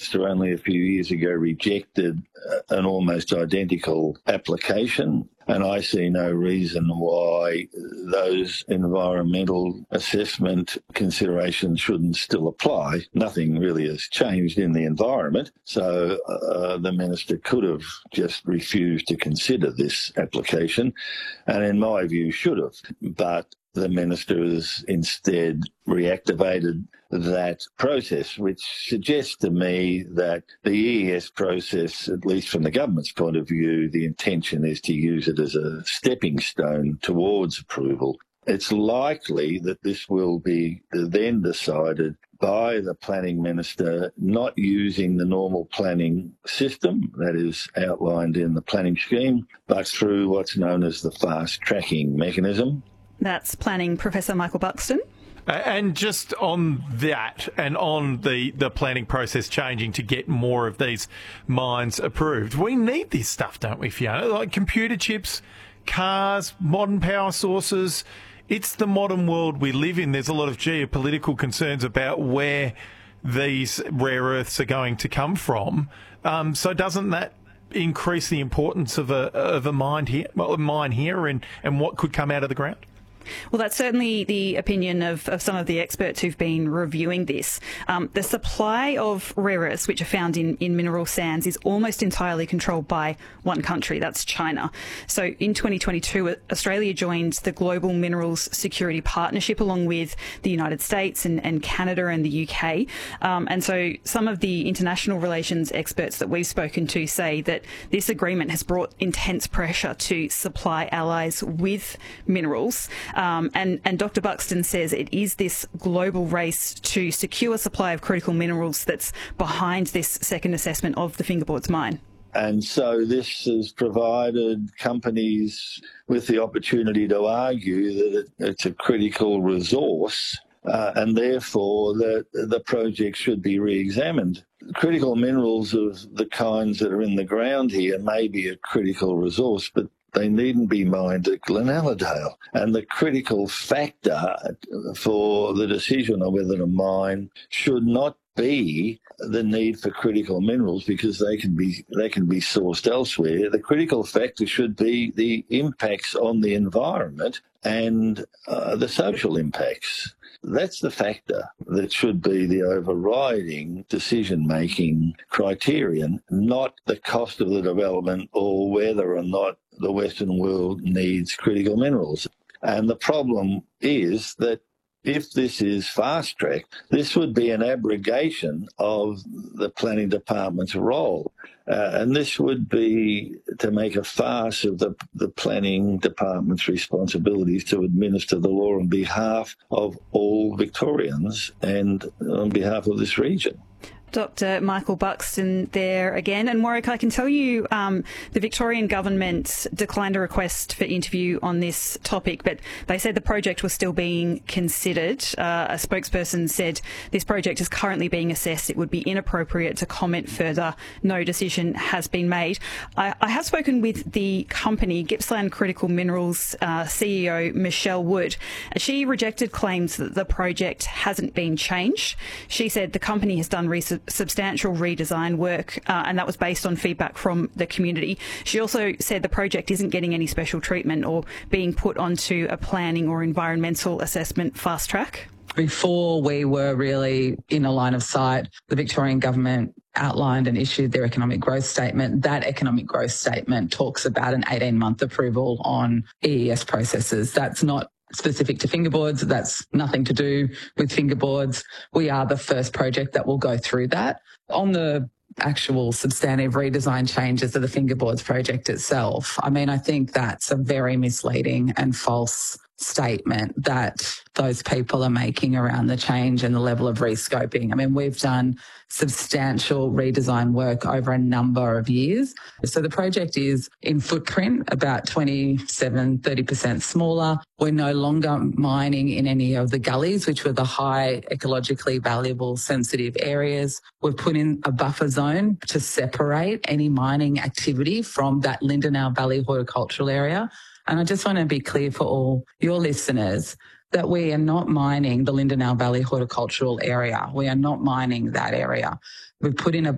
Minister only a few years ago rejected an almost identical application, and I see no reason why those environmental assessment considerations shouldn't still apply. Nothing really has changed in the environment, so the Minister could have just refused to consider this application, and in my view should have, but the Minister has instead reactivated that process, which suggests to me that the EES process, at least from the government's point of view, the intention is to use it as a stepping stone towards approval. It's likely that this will be then decided by the planning minister not using the normal planning system that is outlined in the planning scheme, but through what's known as the fast tracking mechanism. That's planning Professor Michael Buxton. And just on that and on the planning process changing to get more of these mines approved, we need this stuff, don't we, Fiona? Like computer chips, cars, modern power sources. It's the modern world we live in. There's a lot of geopolitical concerns about where these rare earths are going to come from. So doesn't that increase the importance of a mine here, and what could come out of the ground? Well, that's certainly the opinion of some of the experts who've been reviewing this. The supply of rare earths, which are found in mineral sands, is almost entirely controlled by one country, that's China. So in 2022, Australia joined the Global Minerals Security Partnership along with the United States and Canada and the UK. And so some of the international relations experts that we've spoken to say that this agreement has brought intense pressure to supply allies with minerals. And Dr. Buxton says it is this global race to secure supply of critical minerals that's behind this second assessment of the Fingerboards mine. And so this has provided companies with the opportunity to argue that it's a critical resource and therefore that the project should be re-examined. Critical minerals of the kinds that are in the ground here may be a critical resource, but they needn't be mined at Glenalladale. And the critical factor for the decision on whether to mine should not be the need for critical minerals because they can be sourced elsewhere. The critical factor should be the impacts on the environment and the social impacts. That's the factor that should be the overriding decision-making criterion, not the cost of the development or whether or not the Western world needs critical minerals. And the problem is that if this is fast-tracked, this would be an abrogation of the planning department's role. And this would be to make a farce of the planning department's responsibilities to administer the law on behalf of all Victorians and on behalf of this region. Dr. Michael Buxton there again. And Warwick, I can tell you the Victorian government declined a request for interview on this topic, but they said the project was still being considered. A spokesperson said this project is currently being assessed. It would be inappropriate to comment further. No decision has been made. I have spoken with the company, Gippsland Critical Minerals CEO Michelle Wood. She rejected claims that the project hasn't been changed. She said the company has done substantial redesign work, and that was based on feedback from the community. She also said the project isn't getting any special treatment or being put onto a planning or environmental assessment fast track. Before we were really in a line of sight, the Victorian government outlined and issued their economic growth statement. That economic growth statement talks about an 18-month approval on EES processes. That's not specific to Fingerboards. That's nothing to do with Fingerboards. We are the first project that will go through that. On the actual substantive redesign changes of the Fingerboards project itself, I mean, I think that's a very misleading and false statement that those people are making around the change and the level of rescoping. I mean, we've done substantial redesign work over a number of years. So the project is in footprint about 30% smaller. We're no longer mining in any of the gullies, which were the high ecologically valuable sensitive areas. We've put in a buffer zone to separate any mining activity from that Lindenau Valley horticultural area. And I just want to be clear for all your listeners that we are not mining the Lindenau Valley horticultural area. We are not mining that area. We've put in a